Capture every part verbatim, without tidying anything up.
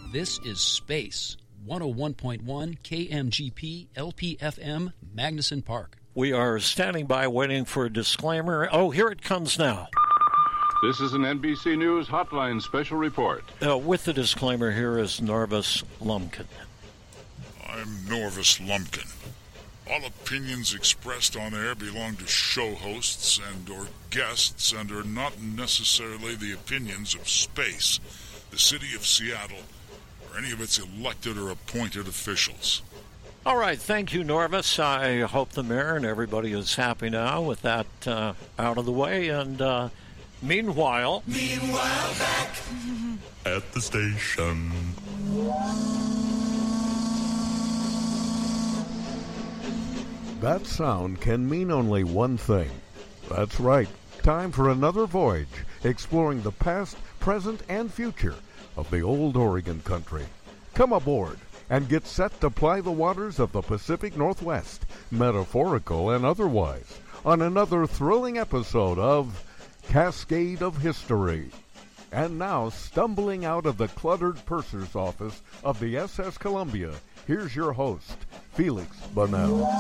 This is Space, one oh one point one K M G P L P F M, Magnuson Park. We are standing by waiting for a disclaimer. Oh, here it comes now. This is an N B C News Hotline special report. Uh, with the disclaimer, here is Norvis Lumpkin. I'm Norvis Lumpkin. All opinions expressed on air belong to show hosts and or guests and are not necessarily the opinions of Space, the city of Seattle, or any of its elected or appointed officials. All right, thank you, Norvis. I hope the mayor and everybody is happy now with that uh, out of the way. And uh, meanwhile... Meanwhile, back at the station. That sound can mean only one thing. That's right. Time for another voyage, exploring the past, present, and future of the old Oregon country. Come aboard and get set to ply the waters of the Pacific Northwest, metaphorical and otherwise, on another thrilling episode of Cascade of History. And now, stumbling out of the cluttered purser's office of the S S Columbia, here's your host, Felix Bunnell.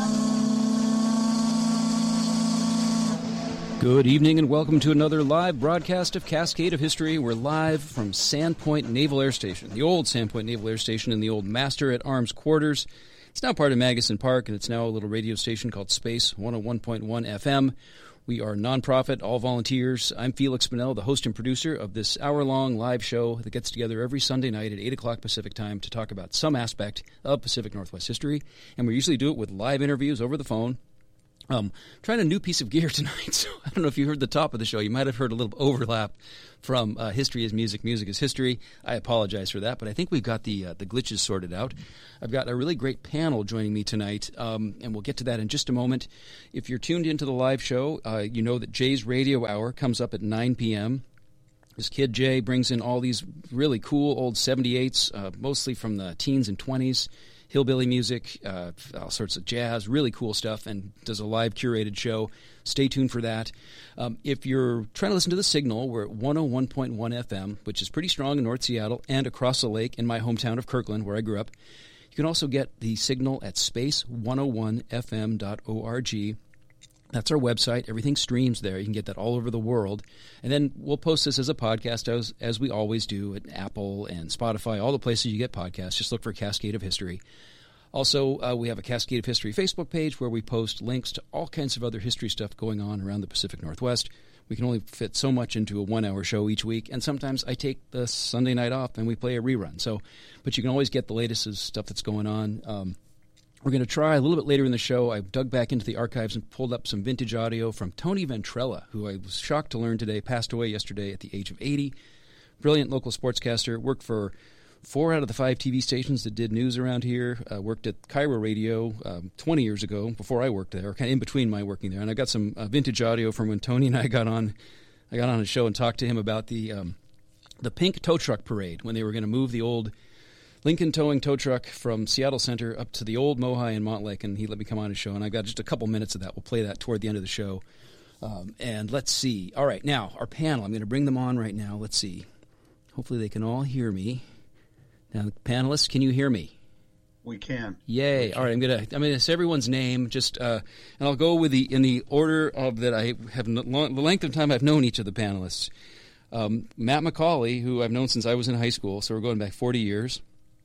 Good evening and welcome to another live broadcast of Cascade of History. We're live from Sandpoint Naval Air Station, the old Sandpoint Naval Air Station in the old Master at Arms quarters. It's now part of Magnuson Park, and it's now a little radio station called Space one oh one point one F M. We are nonprofit, all volunteers. I'm Felix Bunnell, the host and producer of this hour-long live show that gets together every Sunday night at eight o'clock Pacific time to talk about some aspect of Pacific Northwest history. And we usually do it with live interviews over the phone. Um, trying a new piece of gear tonight, so I don't know if you heard the top of the show. You might have heard a little overlap from uh, History is Music, Music is History. I apologize for that, but I think we've got the uh, the glitches sorted out. I've got a really great panel joining me tonight, um, and we'll get to that in just a moment. If you're tuned into the live show, uh, you know that Jay's Radio Hour comes up at nine p.m. His kid Jay brings in all these really cool old seventy-eights, uh, mostly from the teens and twenties. Hillbilly music, uh, all sorts of jazz, really cool stuff, and does a live curated show. Stay tuned for that. Um, if you're trying to listen to The Signal, we're at one oh one point one F M, which is pretty strong in North Seattle and across the lake in my hometown of Kirkland, where I grew up. You can also get The Signal at space one oh one F M dot org. That's our website. Everything streams there. You can get that all over the world. And then we'll post this as a podcast, as, as we always do, at Apple and Spotify, all the places you get podcasts. Just look for Cascade of History. Also, uh, we have a Cascade of History Facebook page where we post links to all kinds of other history stuff going on around the Pacific Northwest. We can only fit so much into a one-hour show each week, and sometimes I take the Sunday night off and we play a rerun. So, but you can always get the latest stuff that's going on. Um, We're going to try a little bit later in the show. I dug back into the archives and pulled up some vintage audio from Tony Ventrella, who I was shocked to learn today passed away yesterday at the age of eighty. Brilliant local sportscaster, worked for four out of the five T V stations that did news around here, uh, worked at Cairo Radio um, twenty years ago before I worked there, kind of in between my working there. And I got some uh, vintage audio from when Tony and I got on I got on a show and talked to him about the, um, the pink tow truck parade when they were going to move the old Lincoln Towing tow truck from Seattle Center up to the old Mohi in Montlake, and he let me come on his show, and I got just a couple minutes of that. We'll play that toward the end of the show. Um, and let's see. All right, now, our panel. I'm going to bring them on right now. Let's see. Hopefully they can all hear me. Now, panelists, can you hear me? We can. Yay. We can. All right, I'm going to I'm going to say everyone's name, just uh, and I'll go with the in the order of that I have the length of time I've known each of the panelists. Um, Matt McCauley, who I've known since I was in high school, so we're going back forty years.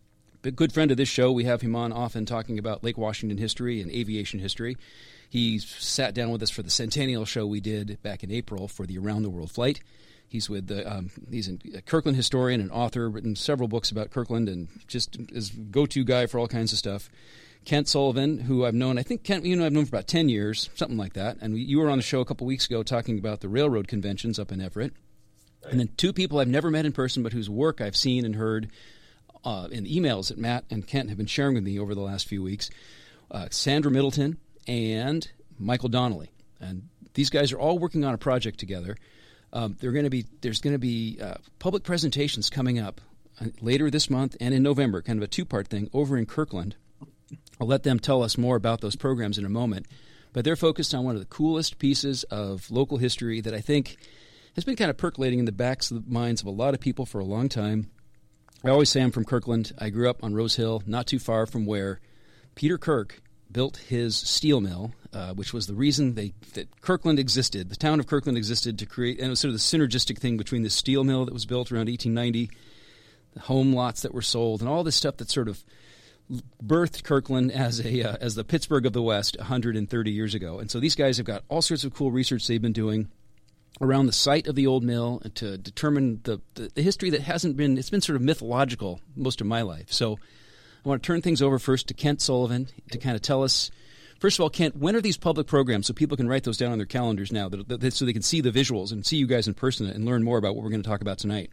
A good friend of this show. We have him on often talking about Lake Washington history and aviation history. He sat down with us for the Centennial show we did back in April for the Around the World flight. He's with the, um, he's a Kirkland historian and author, written several books about Kirkland, and just is go-to guy for all kinds of stuff. Kent Sullivan, who I've known, I think Kent, you know, I've known for about ten years, something like that. And we, you were on the show a couple weeks ago talking about the railroad conventions up in Everett. And then two people I've never met in person, but whose work I've seen and heard uh, in emails that Matt and Kent have been sharing with me over the last few weeks. Uh, Sandra Middleton and Michael Donnelly. And these guys are all working on a project together. Um, they're going to be there's going to be uh, public presentations coming up uh, later this month and in November, kind of a two-part thing over in Kirkland. I'll let them tell us more about those programs in a moment. But they're focused on one of the coolest pieces of local history that I think has been kind of percolating in the backs of the minds of a lot of people for a long time. I always say I'm from Kirkland. I grew up on Rose Hill, not too far from where Peter Kirk built his steel mill, uh, which was the reason they that Kirkland existed. The town of Kirkland existed to create, and it was sort of the synergistic thing between the steel mill that was built around eighteen ninety, the home lots that were sold, and all this stuff that sort of birthed Kirkland as a uh, as the Pittsburgh of the West one hundred thirty years ago. And so these guys have got all sorts of cool research they've been doing around the site of the old mill to determine the, the, the history that hasn't been, it's been sort of mythological most of my life. So I want to turn things over first to Kent Sullivan to kind of tell us, first of all, Kent, when are these public programs so people can write those down on their calendars now that, that, so they can see the visuals and see you guys in person and learn more about what we're going to talk about tonight?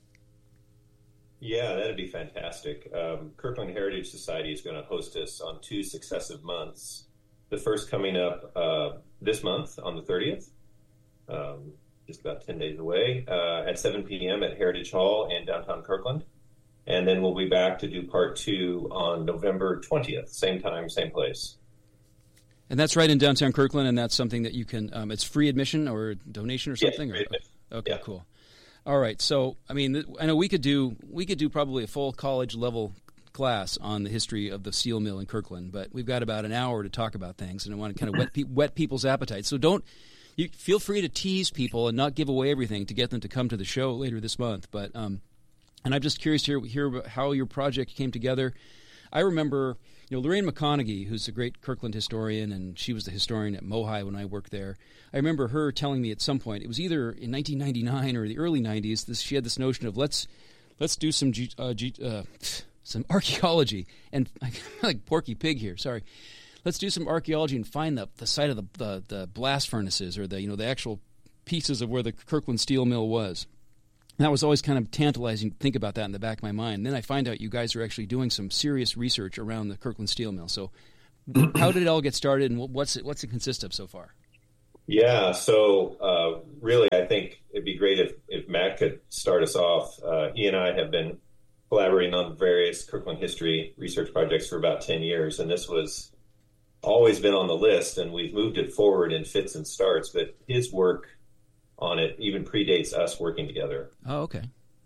Yeah, that'd be fantastic. Um, Kirkland Heritage Society is going to host us on two successive months. The first coming up uh, this month on the thirtieth, um, just about ten days away, uh, at seven p.m. at Heritage Hall in downtown Kirkland. And then we'll be back to do part two on November twentieth, same time, same place. And that's right in downtown Kirkland, and that's something that you can, um, it's free admission or donation or something? Yeah, or, okay, yeah. Cool. All right. So, I mean, I know we could do, we could do probably a full college level class on the history of the steel mill in Kirkland, but we've got about an hour to talk about things, and I want to kind of whet, pe- whet people's appetite. So don't, you feel free to tease people and not give away everything to get them to come to the show later this month, but, um, and I'm just curious to hear, hear about how your project came together. I remember, you know, Lorraine McConaughey, who's a great Kirkland historian, and she was the historian at Mohi when I worked there. I remember her telling me at some point, it was either in nineteen ninety-nine or the early nineties, this, she had this notion of let's let's do some G, uh, G, uh, some archaeology, and I'm like Porky Pig here, sorry. Let's do some archaeology and find the the site of the, the the blast furnaces or the you know the actual pieces of where the Kirkland steel mill was. And that was always kind of tantalizing to think about that in the back of my mind. And then I find out you guys are actually doing some serious research around the Kirkland steel mill. So how did it all get started, and what's it, what's it consist of so far? Yeah, so uh, really I think it'd be great if, if Matt could start us off. Uh, he and I have been collaborating on various Kirkland history research projects for about ten years, and this was always been on the list, and we've moved it forward in fits and starts, but his work on it even predates us working together. Oh, okay.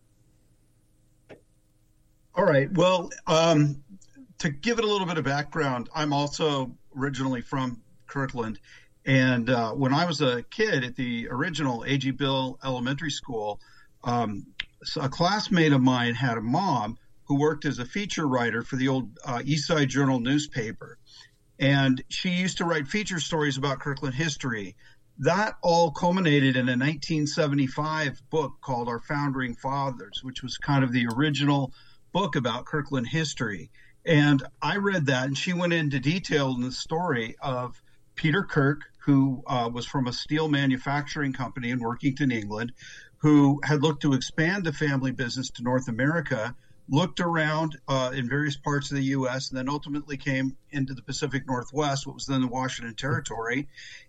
All right. Well, um, to give it a little bit of background, I'm also originally from Kirkland. And uh, when I was a kid at the original A G Bill Elementary School, um, so a classmate of mine had a mom who worked as a feature writer for the old uh, East Side Journal newspaper. And she used to write feature stories about Kirkland history. That all culminated in a nineteen seventy-five book called Our Founding Fathers, which was kind of the original book about Kirkland history. And I read that, and she went into detail in the story of Peter Kirk, who uh, was from a steel manufacturing company in Workington, England, who had looked to expand the family business to North America, looked around uh, in various parts of the U S, and then ultimately came into the Pacific Northwest, what was then the Washington Territory.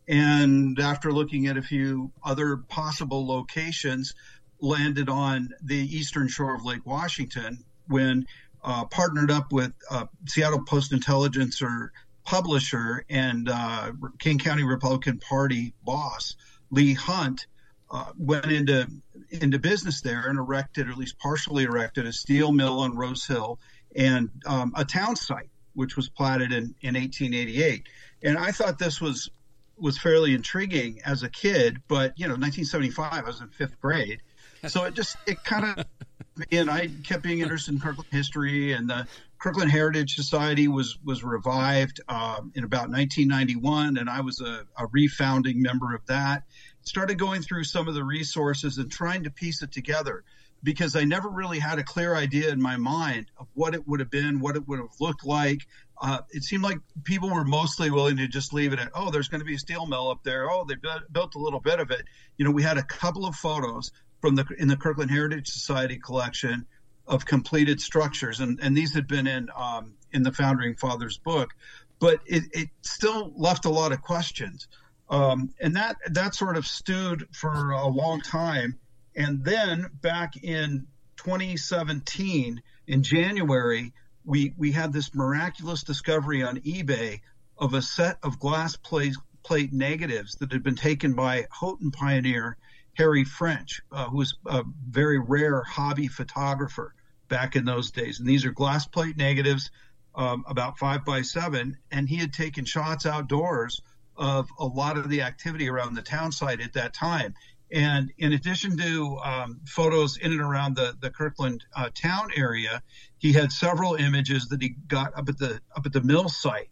And after looking at a few other possible locations, landed on the eastern shore of Lake Washington when uh, partnered up with uh, Seattle Post-Intelligencer publisher and uh, King County Republican Party boss, Lee Hunt, Uh, went into into business there and erected, or at least partially erected, a steel mill on Rose Hill and um, a town site, which was platted in, in eighteen eighty-eight. And I thought this was was fairly intriguing as a kid, but, you know, nineteen seventy-five, I was in fifth grade. So it just, it kind of, and I kept being interested in Kirkland history, and the Kirkland Heritage Society was was revived um, in about nineteen ninety-one, and I was a, a refounding member of that. Started going through some of the resources and trying to piece it together, because I never really had a clear idea in my mind of what it would have been, what it would have looked like. Uh, it seemed like people were mostly willing to just leave it at, oh, there's going to be a steel mill up there. Oh, they built, built a little bit of it. You know, we had a couple of photos from the in the Kirkland Heritage Society collection of completed structures, and, and these had been in um, in the Founding Fathers book, but it, it still left a lot of questions. Um, and that that sort of stewed for a long time. And then back in twenty seventeen, in January, we, we had this miraculous discovery on eBay of a set of glass plate, plate negatives that had been taken by Houghton pioneer Harry French, uh, who was a very rare hobby photographer back in those days. And these are glass plate negatives, um, about five by seven. And he had taken shots outdoors of a lot of the activity around the town site at that time. And in addition to um, photos in and around the, the Kirkland uh, town area, he had several images that he got up at the up at the mill site.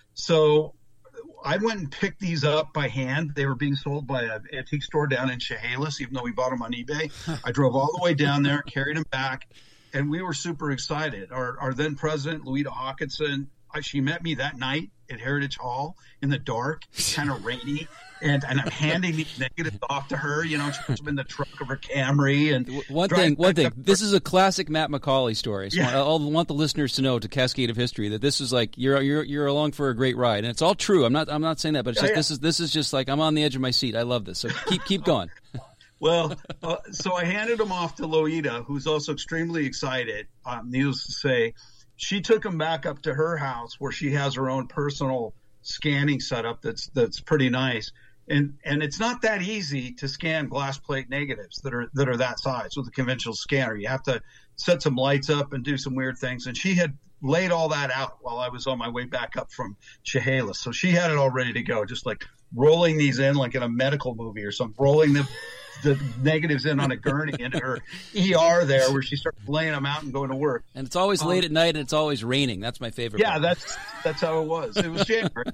So I went and picked these up by hand. They were being sold by an antique store down in Chehalis, even though we bought them on eBay. I drove all the way down there, carried them back, and we were super excited. Our, our then president, Louita Hawkinson, she met me that night at Heritage Hall in the dark, kind of rainy, and, and I'm handing these negatives off to her. You know, she puts them in the trunk of her Camry. And one thing, one thing. This is a classic Matt McCauley story. So Yeah. I, I want the listeners to know, to Cascade of History, that this is like you're you're you're along for a great ride, and it's all true. I'm not I'm not saying that, but it's Yeah, just yeah. this is this is just like I'm on the edge of my seat. I love this. So keep keep going. Well, uh, so I handed them off to Louita, who's also extremely excited. Um, needless to say, she took them back up to her house where she has her own personal scanning setup that's that's pretty nice. And and it's not that easy to scan glass plate negatives that are that are that size with a conventional scanner. You have to set some lights up and do some weird things. And she had laid all that out while I was on my way back up from Chehalis. So she had it all ready to go, just like rolling these in like in a medical movie or something, rolling the the negatives in on a gurney into her E R there, where she starts laying them out and going to work. And it's always Um, late at night, and it's always raining. That's my favorite. Yeah, part. that's that's how it was. It was January.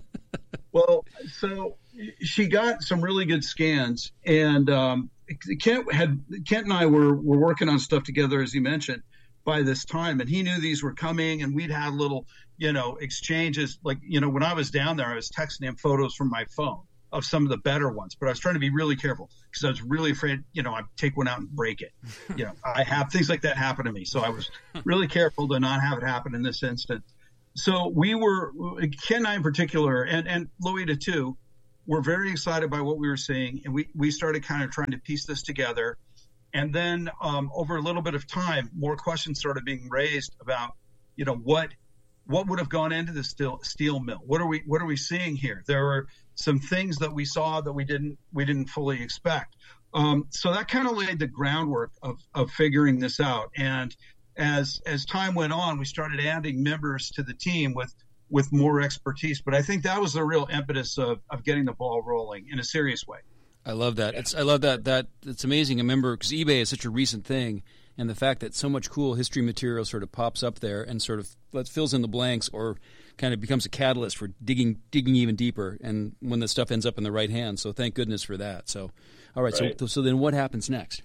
Well, so she got some really good scans, and um, Kent had Kent and I were were working on stuff together, as he mentioned, by this time, and he knew these were coming, and we'd had little, you know, exchanges. Like, you know, when I was down there, I was texting him photos from my phone of some of the better ones, but I was trying to be really careful because I was really afraid, you know, I'd take one out and break it. You know, I have things like that happen to me, so I was really careful to not have it happen in this instance. So we were, Ken and I in particular, and, and Louita too, were very excited by what we were seeing. And we, we started kind of trying to piece this together. And then um, over a little bit of time, more questions started being raised about, you know, what what would have gone into the steel, steel mill? What are we what are we seeing here? There were some things that we saw that we didn't we didn't fully expect. Um, so that kind of laid the groundwork of, of figuring this out. And As as time went on, we started adding members to the team with with more expertise. But I think that was the real impetus of, of getting the ball rolling in a serious way. I love that. It's I love that that it's amazing. I remember because eBay is such a recent thing, and the fact that so much cool history material sort of pops up there and sort of fills in the blanks or kind of becomes a catalyst for digging digging even deeper. And when the stuff ends up in the right hands, so thank goodness for that. So, all right. Right. So so then what happens next?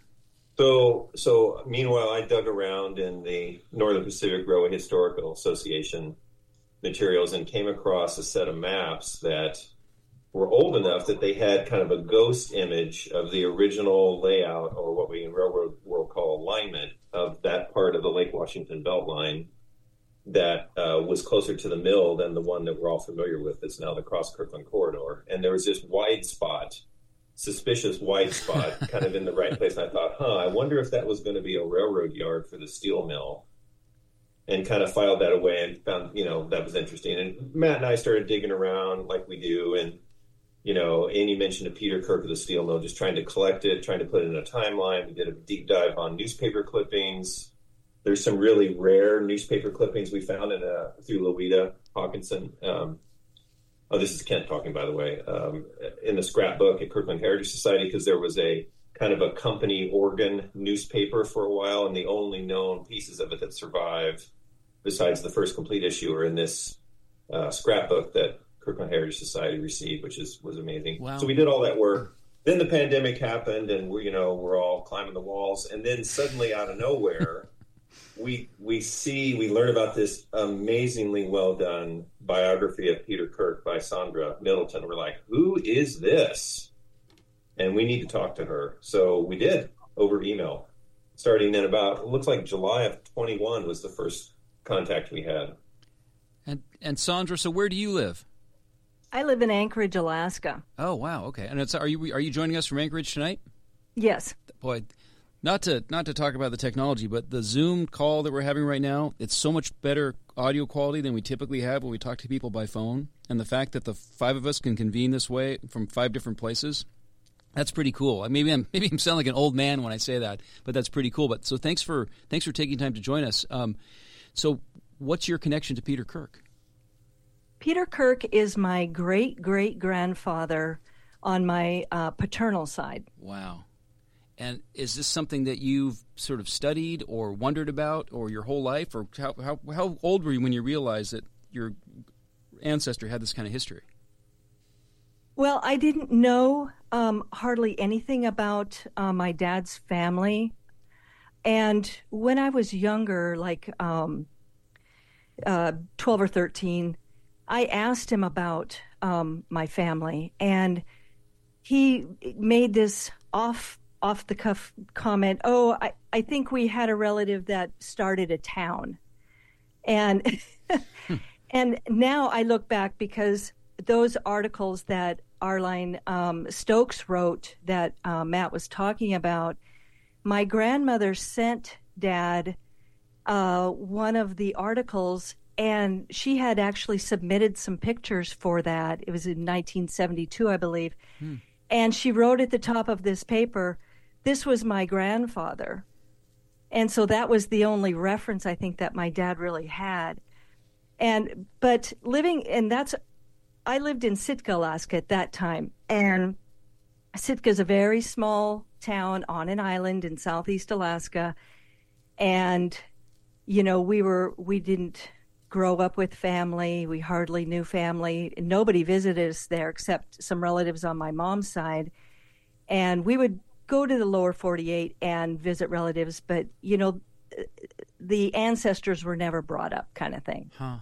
So, so meanwhile, I dug around in the Northern Pacific Railway Historical Association materials and came across a set of maps that were old enough that they had kind of a ghost image of the original layout, or what we in railroad world call alignment, of that part of the Lake Washington Belt Line that uh, was closer to the mill than the one that we're all familiar with. It's now the Cross Kirkland Corridor. And there was this wide spot, suspicious white spot kind of in the right place. And I thought, huh, I wonder if that was going to be a railroad yard for the steel mill, and kind of filed that away and found, you know, that was interesting. And Matt and I started digging around like we do. And, you know, Amy mentioned a Peter Kirk of the steel mill, just trying to collect it, trying to put it in a timeline. We did a deep dive on newspaper clippings. There's some really rare newspaper clippings we found in a, through Louita Hawkinson. Um, Oh, this is Kent talking, by the way, um, in the scrapbook at Kirkland Heritage Society, because there was a kind of a company organ newspaper for a while, and the only known pieces of it that survive, besides the first complete issue, are in this uh, scrapbook that Kirkland Heritage Society received, which is was amazing. Wow. So we did all that work. Then the pandemic happened, and we, you know, we're all climbing the walls, and then suddenly out of nowhere, we we see we learn about this amazingly well done biography of Peter Kirk by Sandra Middleton. We're like, who is this? And we need to talk to her. So we did over email, starting in about, it looks like July of twenty-one was the first contact we had. And and Sandra, so where do you live? I live in Anchorage, Alaska. Oh wow, okay. And it's are you are you joining us from Anchorage tonight? Yes. Boy, not to not to talk about the technology, but the Zoom call that we're having right now, it's so much better audio quality than we typically have when we talk to people by phone. And the fact that the five of us can convene this way from five different places, That's pretty cool. Maybe I'm maybe I'm sound like an old man when I say that, but that's pretty cool. But so thanks for thanks for taking time to join us. Um, so, what's your connection to Peter Kirk? Peter Kirk is my great great grandfather on my uh, paternal side. Wow. And is this something that you've sort of studied or wondered about, or your whole life, or how how, how old were you when you realized that your ancestor had this kind of history? Well, I didn't know um, hardly anything about uh, my dad's family. And when I was younger, like um, uh, twelve or thirteen, I asked him about um, my family. And he made this off, off-the-cuff comment, oh, I, I think we had a relative that started a town. And, and now I look back because those articles that Arline um, Stokes wrote that uh, Matt was talking about, my grandmother sent Dad uh, one of the articles, and she had actually submitted some pictures for that. It was in nineteen seventy-two, I believe. Hmm. And she wrote at the top of this paper, this was my grandfather. And so that was the only reference I think that my dad really had. And but living, and that's, I lived in Sitka, Alaska at that time, and Sitka is a very small town on an island in southeast Alaska, and you know we were we didn't grow up with family. We hardly knew family. Nobody visited us there except some relatives on my mom's side, and we would go to the lower forty-eight and visit relatives, but you know the ancestors were never brought up, kind of thing. Huh.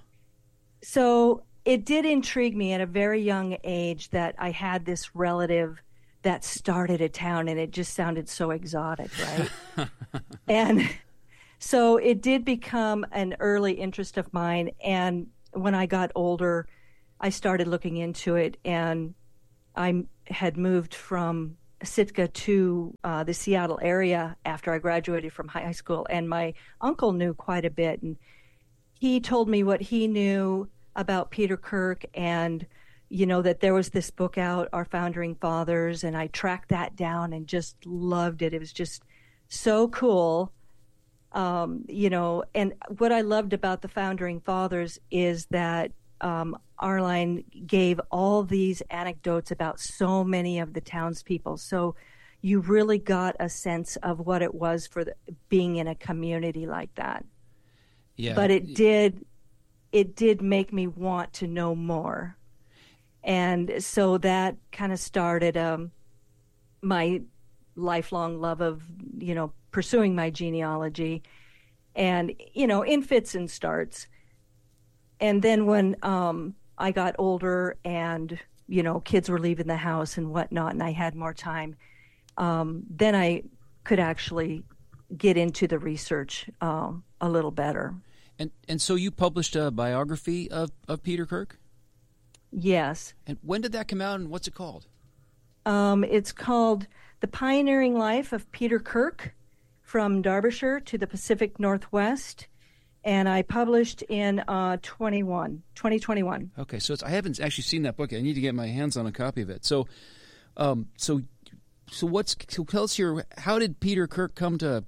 So it did intrigue me at a very young age that I had this relative that started a town, and it just sounded so exotic, right? And so it did become an early interest of mine. And when I got older, I started looking into it, and I had moved from Sitka to uh, the Seattle area after I graduated from high school. And my uncle knew quite a bit, and he told me what he knew about Peter Kirk, and you know that there was this book out, Our Founding Fathers, and I tracked that down and just loved it. It was just so cool. Um, you know, and what I loved about the Founding Fathers is that um, Arline gave all these anecdotes about so many of the townspeople. So you really got a sense of what it was for the, being in a community like that. Yeah. But it did, it did make me want to know more. And so that kind of started um, my lifelong love of, you know, pursuing my genealogy, and, you know, in fits and starts. And then when um, I got older and, you know, kids were leaving the house and whatnot, and I had more time, um, then I could actually get into the research um, a little better. And and so you published a biography of, of Peter Kirk? Yes. And when did that come out, and what's it called? Um, it's called The Pioneering Life of Peter Kirk, From Derbyshire to the Pacific Northwest, and I published in uh, twenty-one, twenty twenty-one. Okay, so it's, I haven't actually seen that book. I need to get my hands on a copy of it. So, um, so, so what's so tell us here? How did Peter Kirk come to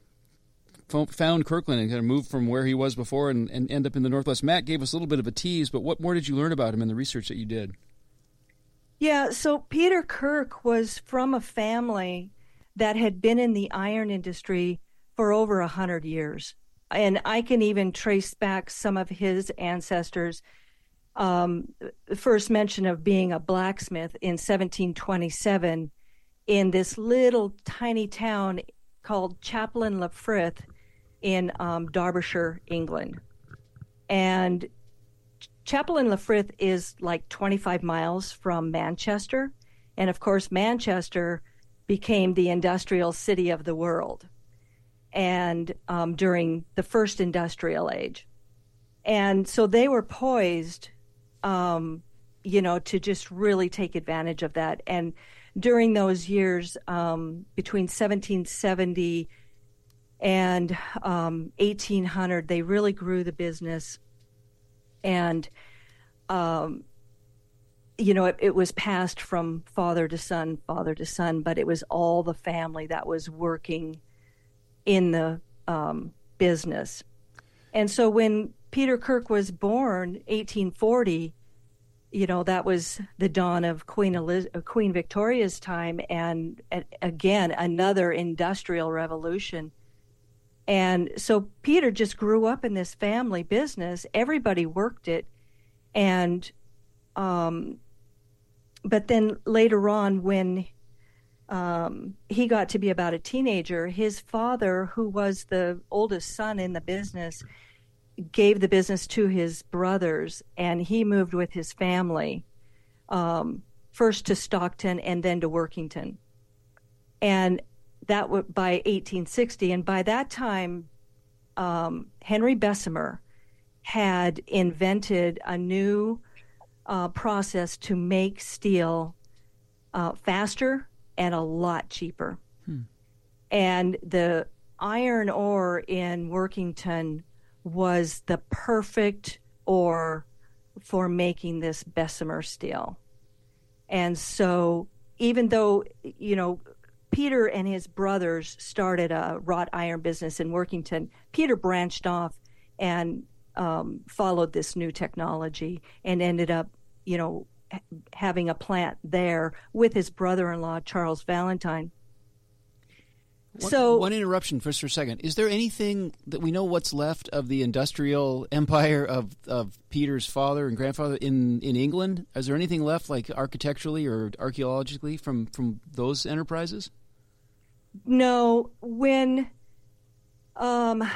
found Kirkland and kind of move from where he was before and, and end up in the Northwest? Matt gave us a little bit of a tease, but what more did you learn about him in the research that you did? Yeah, so Peter Kirk was from a family that had been in the iron industry for over a hundred years. And I can even trace back some of his ancestors. Um, first mention of being a blacksmith in seventeen twenty-seven in this little tiny town called Chaplain-le-Frith in um, Derbyshire, England. And Chaplain-le-Frith is like twenty-five miles from Manchester. And of course, Manchester became the industrial city of the world, and um, during the first industrial age. And so they were poised, um, you know, to just really take advantage of that. And during those years, um, between seventeen seventy and um, eighteen hundred, they really grew the business. And um, you know, it, it was passed from father to son, father to son, but it was all the family that was working in the um, business. And so when Peter Kirk was born, eighteen forty, you know, that was the dawn of Queen Eliz- Queen Victoria's time, and, and again, another industrial revolution. And so Peter just grew up in this family business. Everybody worked it. And, um, but then later on, when um, he got to be about a teenager, his father, who was the oldest son in the business, gave the business to his brothers, and he moved with his family, um, first to Stockton and then to Workington. And that was by eighteen sixty. And by that time, um, Henry Bessemer had invented a new uh, process to make steel uh, faster and a lot cheaper. Hmm. And the iron ore in Workington was the perfect ore for making this Bessemer steel. And so even though, you know, Peter and his brothers started a wrought iron business in Workington, Peter branched off and um, followed this new technology and ended up, you know, ha- having a plant there with his brother-in-law, Charles Valentine. One, so one interruption just for a second. Is there anything that we know what's left of the industrial empire of, of Peter's father and grandfather in, in England? Is there anything left, like architecturally or archaeologically, from, from those enterprises? No. When um,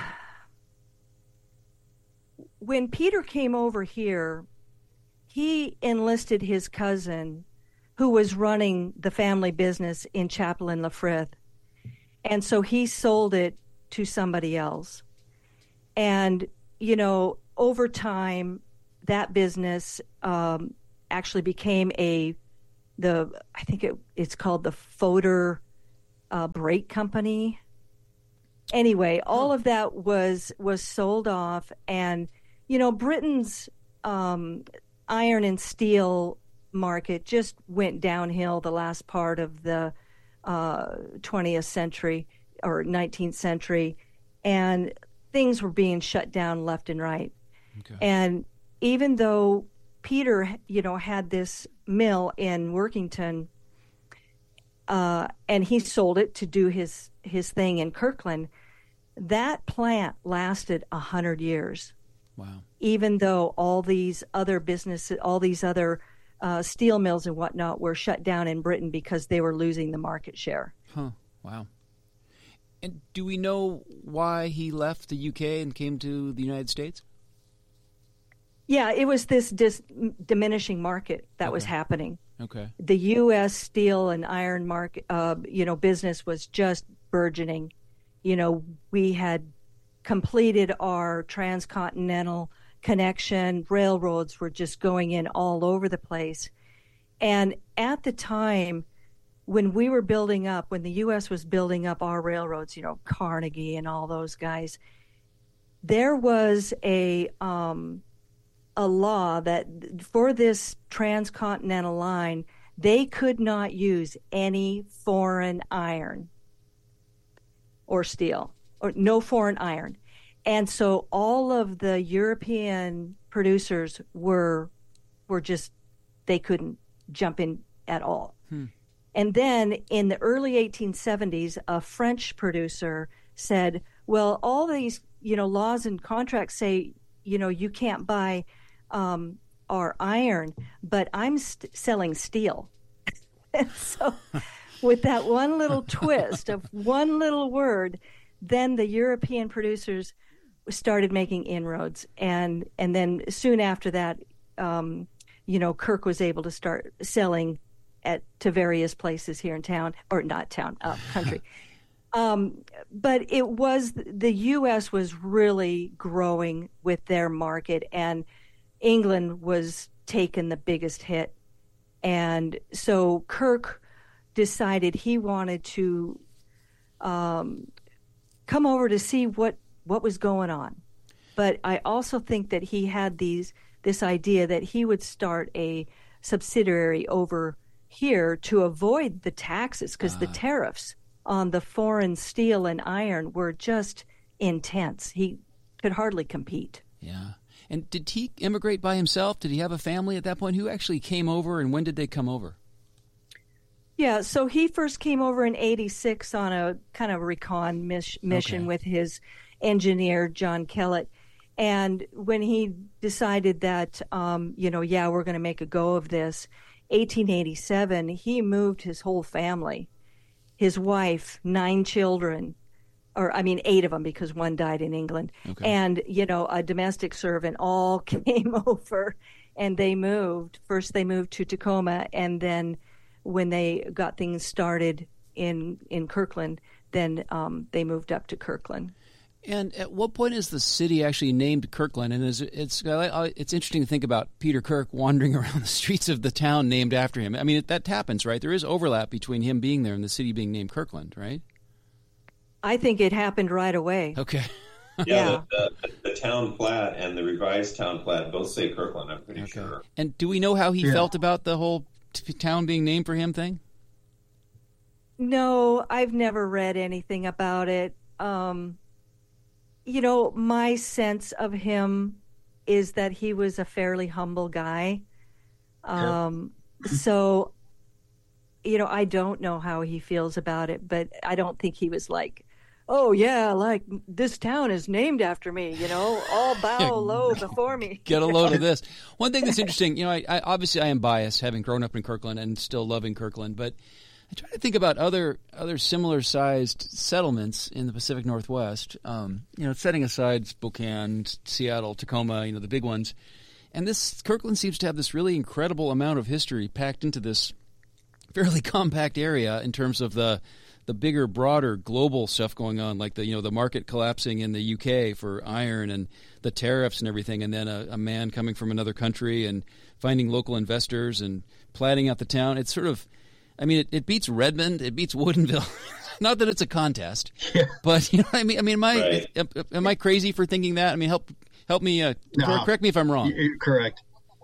when Peter came over here, he enlisted his cousin, who was running the family business in Chaplin-La-Frith. And so he sold it to somebody else. And, you know, over time, that business um, actually became a, the I think it, it's called the Fodor uh, Brake Company. Anyway, all of that was was sold off. And, you know, Britain's um, iron and steel market just went downhill the last part of the Uh, twentieth century or nineteenth century, and things were being shut down left and right. Okay. And even though Peter, you know, had this mill in Workington, uh, and he sold it to do his his thing in Kirkland, that plant lasted a hundred years. Wow! Even though all these other businesses, all these other Uh, steel mills and whatnot were shut down in Britain because they were losing the market share. Huh. Wow. And do we know why he left the U K and came to the United States? Yeah, it was this dis- diminishing market that okay. was happening. Okay. The U S steel and iron market, uh, you know, business was just burgeoning. You know, we had completed our transcontinental connection. Railroads were just going in all over the place. And at the time when we were building up, when the U S was building up our railroads, you know, Carnegie and all those guys, there was a um, a law that for this transcontinental line, they could not use any foreign iron or steel, or no foreign iron. And so all of the European producers were were just, they couldn't jump in at all. Hmm. And then in the early eighteen seventies, a French producer said, well, all these, you know, laws and contracts say, you know, you can't buy um, our iron, but I'm st- selling steel. And so with that one little twist of one little word, then the European producers started making inroads, and and then soon after that, um, you know, Kirk was able to start selling at to various places here in town, or not town, uh, country. um, but it was the U S was really growing with their market, and England was taking the biggest hit, and so Kirk decided he wanted to um, come over to see what. what was going on. But I also think that he had these this idea that he would start a subsidiary over here to avoid the taxes because Ah. the tariffs on the foreign steel and iron were just intense. He could hardly compete. Yeah. And did he immigrate by himself? Did he have a family at that point? Who actually came over, and when did they come over? Yeah, so he first came over in eighty-six on a kind of recon mis- mission Okay. with his engineer, John Kellett. And when he decided that, um, you know, yeah, we're going to make a go of this, eighteen eighty-seven, he moved his whole family, his wife, nine children, or I mean, eight of them because one died in England, Okay. and, you know, a domestic servant all came over and they moved. First, they moved to Tacoma, and then when they got things started in in Kirkland, then um, they moved up to Kirkland. And at what point is the city actually named Kirkland? And is it, it's it's interesting to think about Peter Kirk wandering around the streets of the town named after him. I mean, that happens, right? There is overlap between him being there and the city being named Kirkland, right? I think it happened right away. Okay. Yeah, Yeah. The, the, the town plat and the revised town plat both say Kirkland, I'm pretty Okay. sure. And do we know how he Yeah. felt about the whole t- town being named for him thing? No, I've never read anything about it. Um, you know, my sense of him is that he was a fairly humble guy. Um, so, you know, I don't know how he feels about it, but I don't think he was like, oh, yeah, like this town is named after me, you know, all bow low before me. Get a load of this. One thing that's interesting, you know, I, I obviously I am biased, having grown up in Kirkland and still loving Kirkland, but I try to think about other other similar sized settlements in the Pacific Northwest. Um, you know, setting aside Spokane, Seattle, Tacoma, you know, the big ones, and this Kirkland seems to have this really incredible amount of history packed into this fairly compact area in terms of the the bigger, broader, global stuff going on, like the you know the market collapsing in the U K for iron and the tariffs and everything, and then a, a man coming from another country and finding local investors and platting out the town. It's sort of, I mean, it, it beats Redmond, it beats Woodinville. Not that it's a contest, Yeah. but you know what I mean. I mean, am I Right. am, am I crazy for thinking that? I mean, help help me. Uh, No. correct, correct me if I'm wrong. You're correct.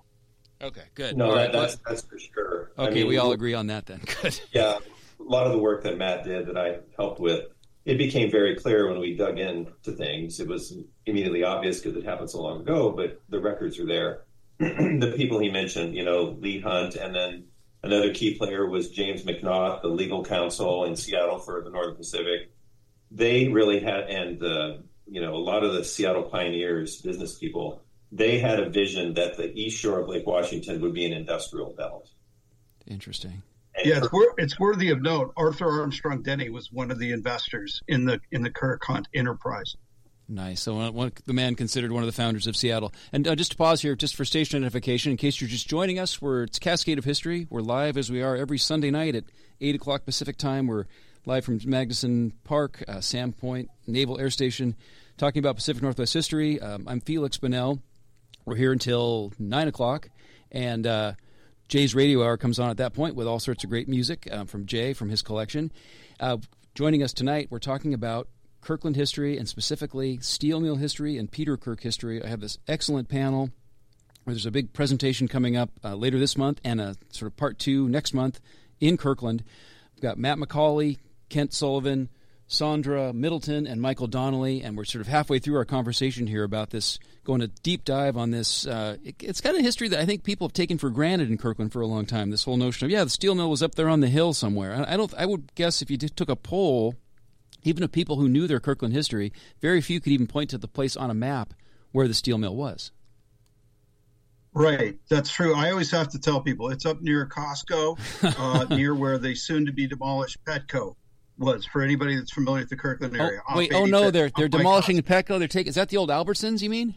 Okay, good. No, All that, right, that's, that's for sure. I okay, mean, we all agree on that then. Good. Yeah, a lot of the work that Matt did that I helped with, it became very clear when we dug into things. It was immediately obvious because it happened so long ago, but the records are there. The people he mentioned, you know, Lee Hunt, and then another key player was James McNaught, the legal counsel in Seattle for the Northern Pacific. They really had, and uh, you know, a lot of the Seattle pioneers, business people, they had a vision that the east shore of Lake Washington would be an industrial belt. Interesting. And Yeah, it's, wor- it's worthy of note. Arthur Armstrong Denny was one of the investors in the in the Kirk Hunt enterprise. Nice. So uh, one, the man considered one of the founders of Seattle. And uh, just to pause here, just for station identification, in case you're just joining us, we're it's Cascade of History. We're live as we are every Sunday night at eight o'clock Pacific time. We're live from Magnuson Park, uh, Sandpoint Naval Air Station, talking about Pacific Northwest history. Um, I'm Felix Bonnell. We're here until nine o'clock, and uh, Jay's Radio Hour comes on at that point with all sorts of great music uh, from Jay, from his collection. Uh, joining us tonight, we're talking about Kirkland history, and specifically steel mill history and Peter Kirk history. I have this excellent panel where there's a big presentation coming up uh, later this month and a sort of part two next month in Kirkland. We've got Matt McCauley, Kent Sullivan, Sandra Middleton, and Michael Donnelly, and we're sort of halfway through our conversation here about this, going to deep dive on this. Uh, it, it's kind of history that I think people have taken for granted in Kirkland for a long time, this whole notion of, yeah, the steel mill was up there on the hill somewhere. I, I don't. I would guess if you did, took a poll, even of people who knew their Kirkland history, very few could even point to the place on a map where the steel mill was. Right, that's true. I always have to tell people it's up near Costco, uh, near where the soon-to-be-demolished Petco was. For anybody that's familiar with the Kirkland area. Oh, wait, oh no, they're they're demolishing Petco. They're taking. Is that the old Albertsons? You mean?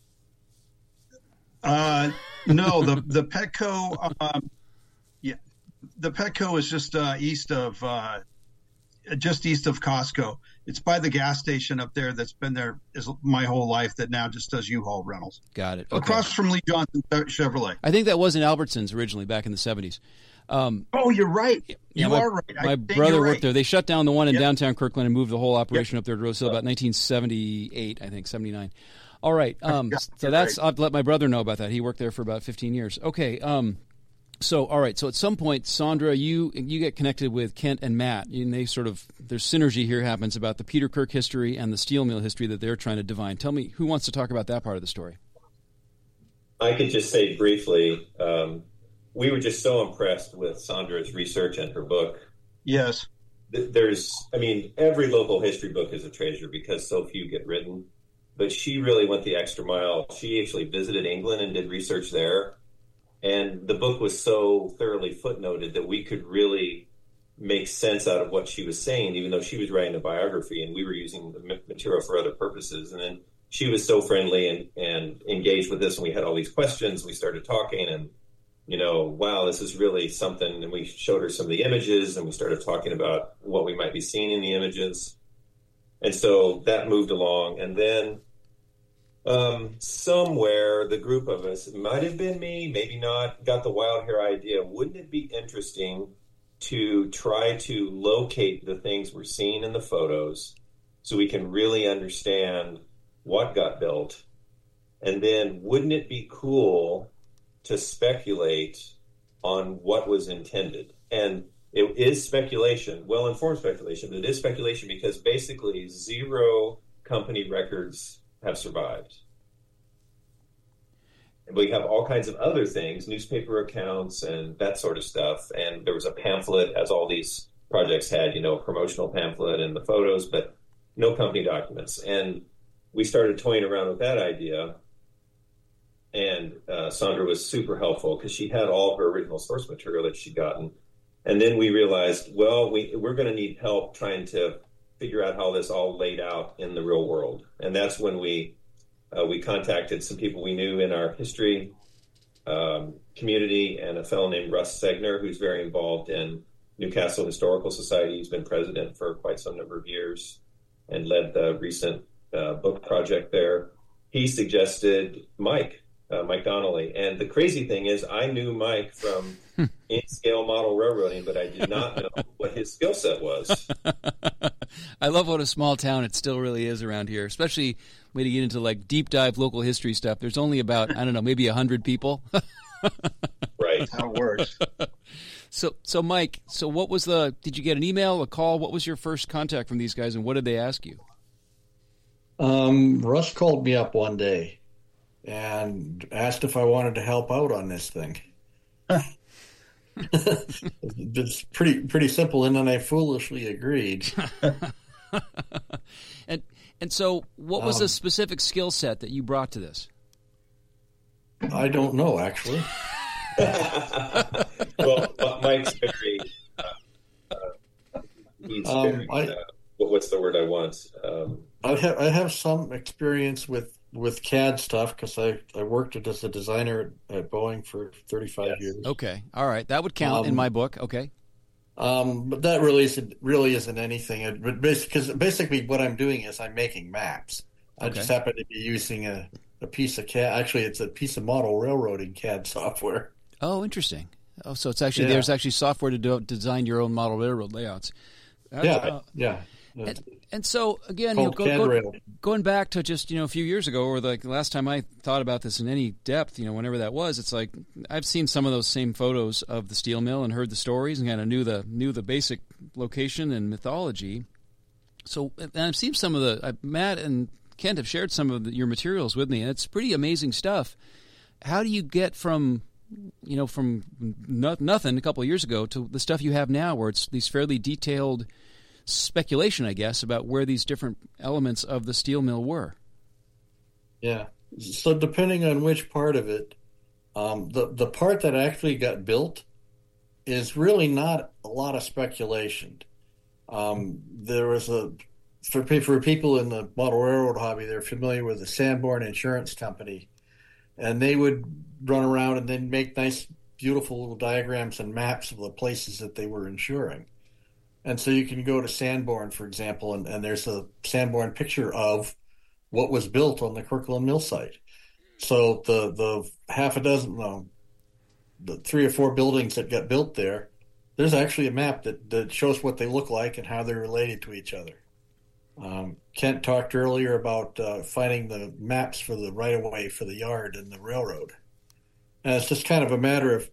Uh, no, the the Petco, um, yeah, the Petco is just uh, east of uh, just east of Costco. It's by the gas station up there that's been there is my whole life. That now just does U-Haul rentals. Got it. Okay. Across from Lee Johnson Chevrolet. I think that was in Albertsons originally back in the seventies. Um, oh, you're right. Yeah, you my, are right. My I brother worked right. there. They shut down the one in yep. downtown Kirkland and moved the whole operation yep. up there to Rose Hill about nineteen seventy-eight, I think, seventy-nine. All right. Um, yeah, so that's, right. I'll let my brother know about that. He worked there for about fifteen years. Okay. Um, So, all right. So, at some point, Sandra, you you get connected with Kent and Matt, and they sort of there's synergy here happens about the Peter Kirk history and the steel mill history that they're trying to divine. Tell me, who wants to talk about that part of the story? I could just say briefly, um, we were just so impressed with Sandra's research and her book. Yes. There's, I mean, every local history book is a treasure because so few get written. But she really went the extra mile. She actually visited England and did research there. And the book was so thoroughly footnoted that we could really make sense out of what she was saying, even though she was writing a biography and we were using the material for other purposes. And then she was so friendly and, and engaged with this, and we had all these questions. We started talking, and, you know, wow, this is really something. And we showed her some of the images, and we started talking about what we might be seeing in the images. And so that moved along. And then Um, somewhere, the group of us, it might have been me, maybe not, got the wild hair idea. Wouldn't it be interesting to try to locate the things we're seeing in the photos so we can really understand what got built? And then wouldn't it be cool to speculate on what was intended? And it is speculation, well-informed speculation, but it is speculation because basically zero company records have survived. And we have all kinds of other things, newspaper accounts and that sort of stuff. And there was a pamphlet, as all these projects had, you know, a promotional pamphlet and the photos, but no company documents. And we started toying around with that idea. And uh, Sandra was super helpful because she had all of her original source material that she'd gotten. And then we realized, well, we, we're going to need help trying to figure out how this all laid out in the real world. And that's when we uh, we contacted some people we knew in our history um, community and a fellow named Russ Segner, who's very involved in Newcastle Historical Society. He's been president for quite some number of years and led the recent uh, book project there. He suggested Mike, uh, Mike Donnelly. And the crazy thing is I knew Mike from in-scale model railroading, but I did not know what his skill set was. I love what a small town it still really is around here, especially when you get into like deep dive local history stuff. There's only about, I don't know, maybe a hundred people. Right. How it works. So, so Mike, so what was the, did you get an email, a call? What was your first contact from these guys and what did they ask you? Um, Russ called me up one day and asked if I wanted to help out on this thing. It's pretty pretty simple, and then I foolishly agreed. and and so, what was um, the specific skill set that you brought to this? I don't know, actually. Well, Mike's very. Uh, uh, he's um, very I, uh, what's the word I want? Um, I have I have some experience with. with C A D stuff because I, I worked as a designer at Boeing for thirty-five yes. years. Okay. All right. That would count um, in my book. Okay. Um, but that really isn't, really isn't anything. But because basically what I'm doing is I'm making maps. I okay. just happen to be using a, a piece of C A D. Actually, it's a piece of model railroading C A D software. Oh, interesting. Oh, so it's actually, yeah. there's actually software to do, design your own model railroad layouts. That's, yeah. Uh, yeah. And, and so again, you know, go, go, going back to just you know a few years ago, or like the last time I thought about this in any depth, you know, whenever that was, it's like I've seen some of those same photos of the steel mill and heard the stories and kind of knew the knew the basic location and mythology. So, and I've seen some of the uh, Matt and Kent have shared some of the, your materials with me, and it's pretty amazing stuff. How do you get from you know from no, nothing a couple of years ago to the stuff you have now, where it's these fairly detailed speculation, I guess, about where these different elements of the steel mill were? Yeah. So depending on which part of it, um, the, the part that actually got built is really not a lot of speculation. Um, there was a, for, for people in the model railroad hobby, they're familiar with the Sanborn Insurance Company, and they would run around and then make nice, beautiful little diagrams and maps of the places that they were insuring. And so you can go to Sanborn, for example, and, and there's a Sanborn picture of what was built on the Kirkland Mill site. So the the half a dozen, no, the three or four buildings that got built there, there's actually a map that, that shows what they look like and how they're related to each other. Um, Kent talked earlier about uh, finding the maps for the right-of-way for the yard and the railroad. And it's just kind of a matter of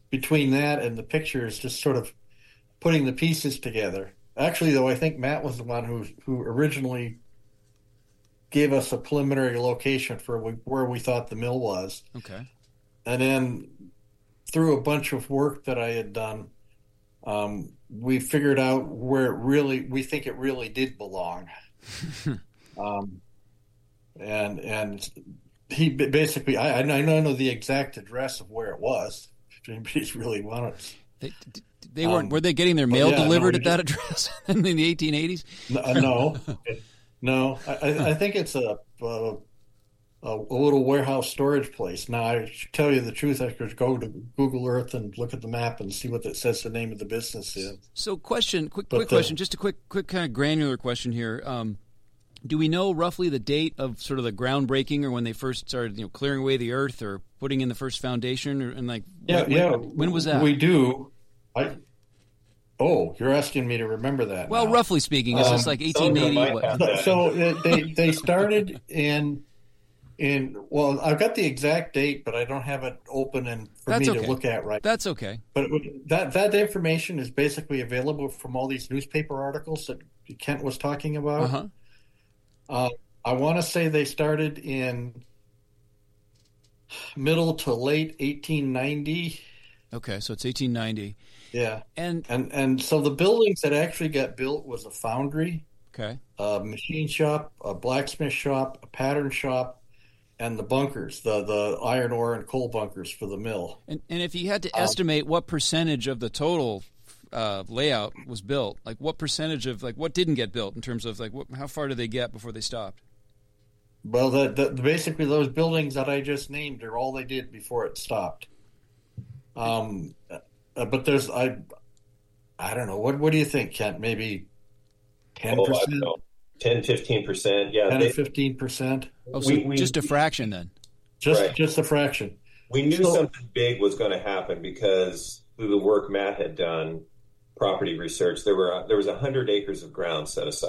between that and the pictures, just sort of putting the pieces together. Actually, though, I think Matt was the one who who originally gave us a preliminary location for where we thought the mill was. Okay. And then through a bunch of work that I had done, um, we figured out where it really, we think it really did belong. um, and and he basically, I, I know the exact address of where it was. If anybody's really wanted. They, they weren't. Um, were they getting their mail yeah, delivered no, at that address in the eighteen eighties? No, no, no. I, I think it's a, a a little warehouse storage place. Now, I should tell you the truth. I could go to Google Earth and look at the map and see what it says the name of the business is. So, question, quick, But quick the- question, just a quick, quick kind of granular question here. Um, do we know roughly the date of sort of the groundbreaking, or when they first started, you know, clearing away the earth or putting in the first foundation, or and like, Yeah, when, yeah. when was that? We do. I. Oh, you're asking me to remember that. Well, now. roughly speaking, is this Um, like eighteen eighty? What? So, so uh, they they started in in well, I've got the exact date, but I don't have it open and for That's me okay. to look at right. That's okay. But it would- that that information is basically available from all these newspaper articles that Kent was talking about. Uh-huh. Uh, I want to say they started in middle to late eighteen ninety. Okay, so it's eighteen ninety. Yeah, and and and so the buildings that actually got built was a foundry, Okay. a machine shop, a blacksmith shop, a pattern shop, and the bunkers, the the iron ore and coal bunkers for the mill. And and if you had to Um, estimate what percentage of the total uh, layout was built, like what percentage of like what didn't get built in terms of like what, how far did they get before they stopped? Well, the, the, basically those buildings that I just named are all they did before it stopped. Um, uh, but there's I, I don't know. What what do you think, Kent? Maybe ten Oh, I percent, don't know. ten, fifteen percent. Yeah. ten they- or fifteen percent. Oh, so We- we- just a fraction then. Just Right. just a fraction. We knew So- something big was going to happen because through the work Matt had done, property research, there were there was a hundred acres of ground set aside